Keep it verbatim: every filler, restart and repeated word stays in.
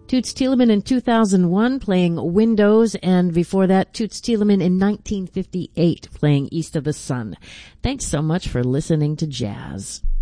Toots Thielemans in two thousand one playing Windows, and before that, Toots Thielemans in nineteen fifty-eight playing East of the Sun. Thanks so much for listening to Jazz.